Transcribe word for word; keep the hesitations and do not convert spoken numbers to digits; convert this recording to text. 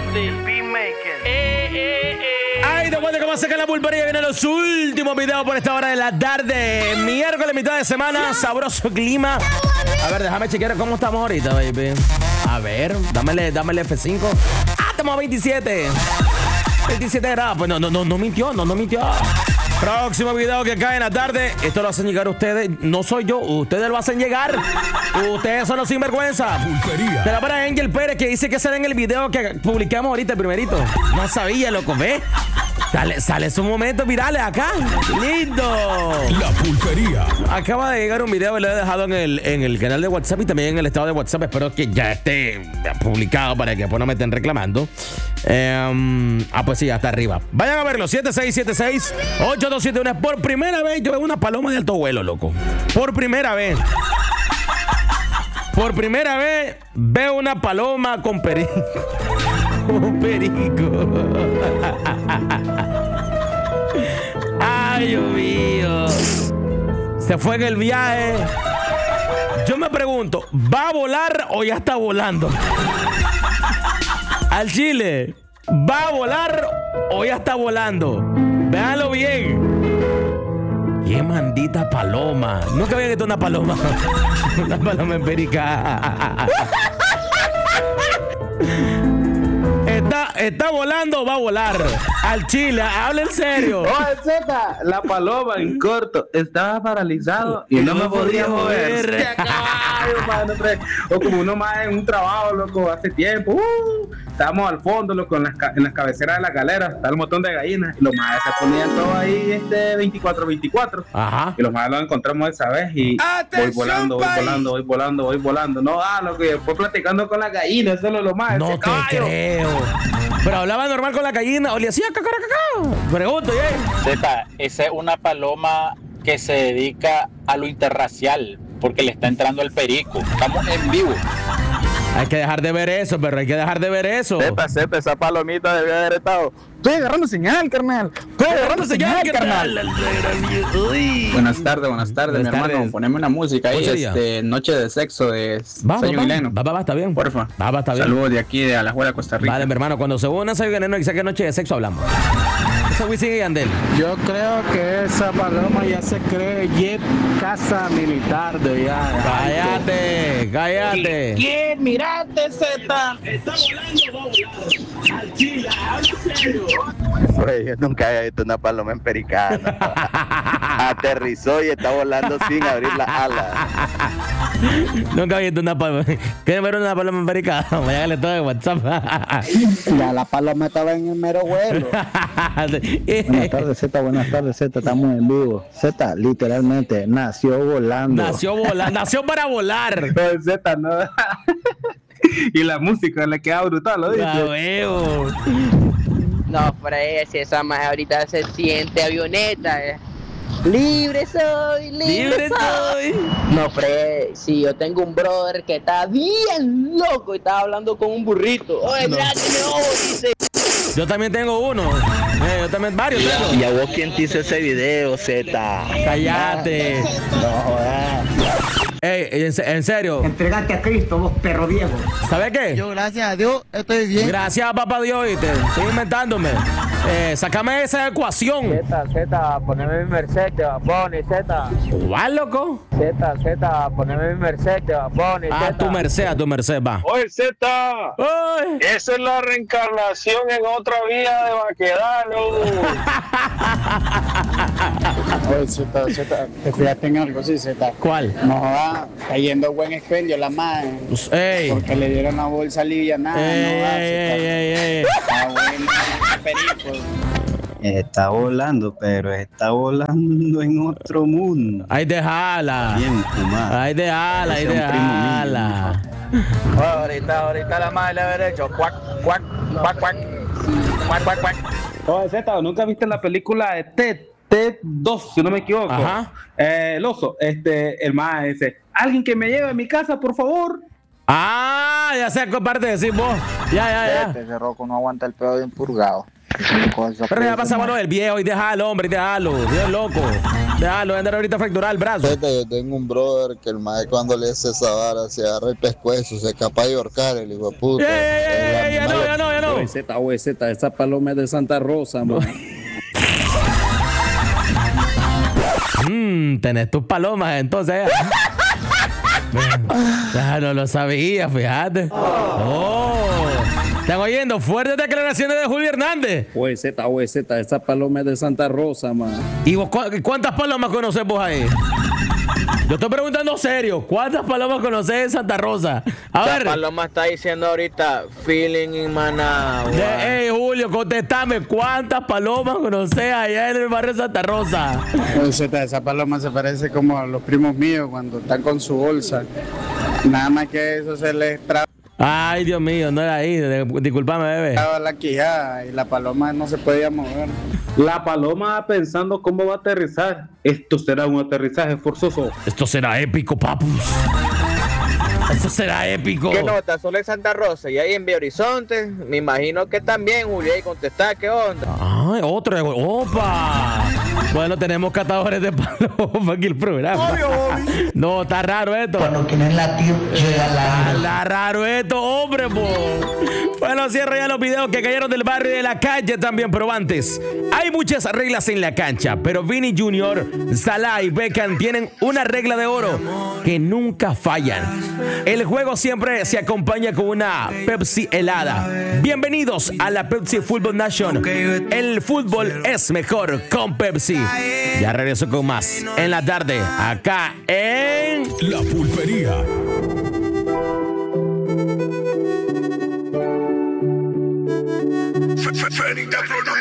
Ay, después de que va a sacar la pulpería, vienen los últimos videos por esta hora de la tarde. Miércoles, mitad de semana, sabroso clima. A ver, déjame chequear cómo estamos ahorita, baby. A ver, dámele, dámele F cinco. Ah, estamos a veintisiete. veintisiete grados. Pues no, no, no, no mintió, no, no mintió. Próximo video que cae en la tarde. Esto lo hacen llegar ustedes. No soy yo, ustedes lo hacen llegar. Ustedes son los sinvergüenza. Pulpería. Te la para Angel Pérez, que dice que será en el video que publicamos ahorita, el primerito. No sabía, loco, ¿ves? Sale, sale su momento virales acá. ¡Lindo! La pulpería. Acaba de llegar un video y lo he dejado en el, en el canal de WhatsApp y también en el estado de WhatsApp. Espero que ya esté publicado para que después no me estén reclamando. Eh, ah, pues sí, ya está arriba. Vayan a verlo. siete seis siete seis, ocho dos siete uno. Por primera vez yo veo una paloma de alto vuelo, loco. Por primera vez. Por primera vez veo una paloma con perico. Un perico. Ay, Dios mío. Se fue en el viaje. Yo me pregunto, ¿va a volar o ya está volando? Al Chile, ¿va a volar o ya está volando? Véanlo bien. ¡Qué maldita paloma! Nunca había visto una paloma. Una paloma empérica. Está, está volando o va a volar. Al Chile, habla en serio. Oye, Zeta, la paloma en corto estaba paralizado y no, no me podía mover. Se acabó, mano, o como uno más en un trabajo, loco, hace tiempo. Uh, estábamos al fondo, loco, en las, en las cabeceras de la galera, está el montón de gallinas. Y los más se ponían todos ahí este veinticuatro veinticuatro. Ajá. Y los más los encontramos esa vez y voy volando, voy volando, voy volando, voy volando. No, ah, loco, y después platicando con las gallinas, eso es lo más. No te creo. Pero hablaba normal con la gallina o le hacía cacaracacao. Pregunto, ¿eh? Zeta, esa es una paloma que se dedica a lo interracial porque le está entrando el perico. Estamos en vivo. Hay que dejar de ver eso, pero hay que dejar de ver eso. Sepa, sepa, esa palomita debió haber estado. Estoy agarrando señal, carnal. Estoy agarrando señal, carnal. Buenas tardes, buenas tardes, buenas mi tardes. Hermano. Poneme una música ahí, este, Noche de Sexo de Sayo Vileno. Va, va, va, está bien. Porfa. Va, va, está bien. Saludos de aquí, de Alajuela, Costa Rica. Vale, mi hermano, cuando se una Sayo Vileno y saque Noche de Sexo, hablamos. Eso Wisin y Yandel. Yo creo que esa paloma ya se cree jet casa militar de ya. Cállate, cállate. ¿Quién? Mirate, Zeta. Está volando, va a volar. Al Chile, habla serio. Pues yo nunca había visto una paloma empericana. Aterrizó y está volando sin abrir las alas. Nunca había visto una paloma. ¿Quieren ver una paloma empericana? Voy a darle todo de WhatsApp. Ya la paloma estaba en el mero vuelo. Buenas tardes, Zeta. Buenas tardes, Zeta. Estamos en vivo. Zeta, literalmente, nació volando. Nació volando. Nació para volar. No, Zeta, no. Y la música le queda brutal, ¿lo dices? La veo. No, Fred, si esa más ahorita se siente avioneta, eh. Libre soy, libre, libre soy. soy. No, Fred, si yo tengo un brother que está bien loco y está hablando con un burrito. Oye, no. Mira que me ojo, dice. Yo también tengo uno. Eh, yo también varios tengo. ¿Y a vos quién te hizo ese video, Zeta? Cállate. No jodas. Ey, en, en serio. Entregate a Cristo, vos perro viejo. ¿Sabes qué? Yo, gracias a Dios, estoy bien. Gracias a papá Dios, ¿viste? Estoy inventándome. Eh, sácame esa ecuación. Zeta, Zeta, poneme mi Mercedes, Baboni, Zeta. ¿Cuál, loco? Zeta, Zeta, poneme mi Mercedes, Baboni, Zeta. A tu merced, a tu merced, va. Oye, Zeta. Oye. Esa es la reencarnación en otra vía de Baquedano. Oye, Zeta, Zeta, te fijaste en algo, sí, Zeta. ¿Cuál? No va cayendo buen expendio la madre. Pues, ey. Porque le dieron una bolsa alivianada. Ey, no va, ey, ey, ey, ey. Está bueno, perico. Está volando, pero está volando en otro mundo. Ahí déjala. Bien fumada. Ahí déjala, ahí déjala. Ahorita, ahorita la madre le haber hecho cuac, cuac, cuac, cuac, cuac, cuac, cuac. Oye, Zeta, ¿nunca viste la película de Ted? Ted dos, si no me equivoco. Ajá. Eh, el oso, este, el más ese. Alguien que me lleve a mi casa, por favor. Ah, ya sé qué parte decís vos. Ya, ya, ya. Ese roco no aguanta el pedo bien purgado. Pero ya pasaba lo del viejo y déjalo, hombre, y déjalo. Dios loco. Déjalo, andar ahorita fracturar el brazo. Yo tengo un brother que el mae cuando le hace esa vara se agarra el pescuezo, se es capaz de ahorcar el hijo de puta. ¡Ey, ey, ey, ey! Ya no, ya no, ya no. Hueseta, hueseta, esa paloma es de Santa Rosa, man. Mmm, tenés tus palomas entonces. Ya no lo sabía, fíjate. Oh. ¿Están oyendo? Fuertes declaraciones de Julio Hernández. Hueseta, hueseta, esa paloma es de Santa Rosa, man. ¿Y vos cu- cuántas palomas conocés vos ahí? Yo estoy preguntando serio. ¿Cuántas palomas conocés en Santa Rosa? A La ver. paloma está diciendo ahorita, feeling in Managua. De, hey, Julio, contestame. ¿Cuántas palomas conocés allá en el barrio de Santa Rosa? Hueseta, esa paloma se parece como a los primos míos cuando están con su bolsa. Nada más que eso se les traba Ay, Dios mío, no era ahí. Disculpame, bebé. la quijada y la paloma no se podía mover. La paloma pensando cómo va a aterrizar. Esto será un aterrizaje forzoso. Esto será épico, papus. Esto será épico. ¿Qué nota? Solo en Santa Rosa y ahí en Belo Horizonte. Me imagino que también, Julio, y contestar, ¿qué onda? Ay, otro. ¡Opa! Bueno, tenemos catadores de paloma aquí el programa. No, está raro esto. Cuando quieres latir, llega la... Está raro esto, hombre, po. Bueno, cierro ya los videos que cayeron del barrio y de la calle también, pero antes, hay muchas reglas en la cancha, pero Vini Junior, Salah y Beckham tienen una regla de oro que nunca fallan. El juego siempre se acompaña con una Pepsi helada. Bienvenidos a la Pepsi Football Nation. El fútbol es mejor con Pepsi. Ya regreso con más en la tarde, acá en La Pulpería.